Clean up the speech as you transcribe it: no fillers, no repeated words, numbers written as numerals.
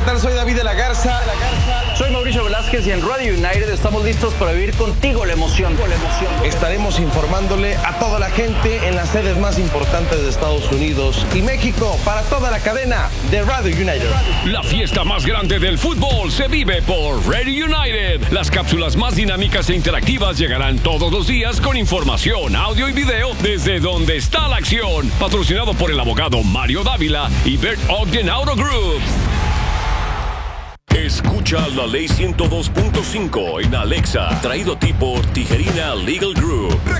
tal? Soy David de la Garza. Soy Mauricio Velázquez y en Radio United estamos listos para vivir contigo la emoción. Estaremos informándole a toda la gente en las sedes más importantes de Estados Unidos y México para toda la cadena de Radio United. La fiesta más grande del fútbol se vive por Radio United. Las cápsulas más dinámicas e interactivas llegarán todos los días con información, audio y video desde donde está la acción. Patrocinado por el abogado Mario Dávila y Bert Ogden Auto Group. Escucha la Ley 102.5 en Alexa, traído a ti por Tijerina Legal Group.